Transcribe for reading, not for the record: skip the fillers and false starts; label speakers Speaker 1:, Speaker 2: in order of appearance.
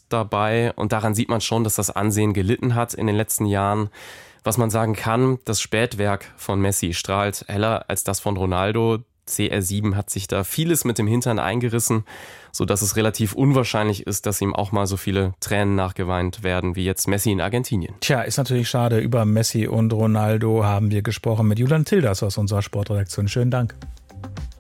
Speaker 1: dabei und daran sieht man schon, dass das Ansehen gelitten hat in den letzten Jahren. Was man sagen kann, das Spätwerk von Messi strahlt heller als das von Ronaldo. CR7 hat sich da vieles mit dem Hintern eingerissen, sodass es relativ unwahrscheinlich ist, dass ihm auch mal so viele Tränen nachgeweint werden wie jetzt Messi in Argentinien.
Speaker 2: Tja, ist natürlich schade. Über Messi und Ronaldo haben wir gesprochen mit Julian Tilders aus unserer Sportredaktion. Schönen Dank.